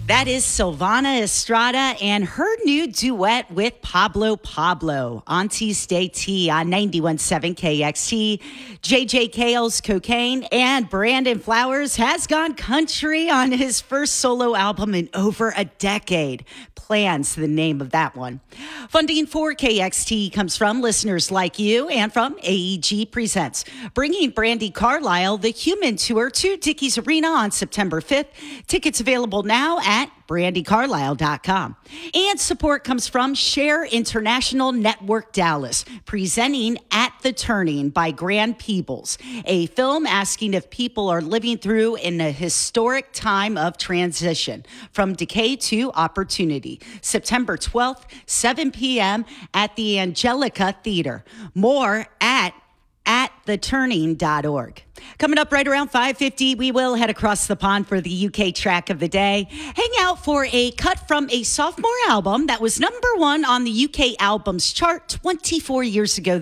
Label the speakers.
Speaker 1: That is Silvana Estrada and her new duet with Pablo Pablo. Auntie Stay T on 91.7 KXT. JJ Cale's Cocaine and Brandon Flowers has gone country on his first solo album in over a decade. Plans, the name of that one. Funding for KXT comes from listeners like you and from AEG Presents, bringing Brandi Carlile the Human Tour to Dickies Arena on September 5th. Tickets available now at brandicarlile.com. And support comes from Share International Network Dallas, presenting At the Turning by Grant Peebles, a film asking if people are living through in a historic time of transition from decay to opportunity. September 12th, 7 p.m. at the Angelica Theater. More at theturning.org. Coming up right around 5:50, we will head across the pond for the UK track of the day. Hang out for a cut from a sophomore album that was #1 on the UK albums chart 24 years ago.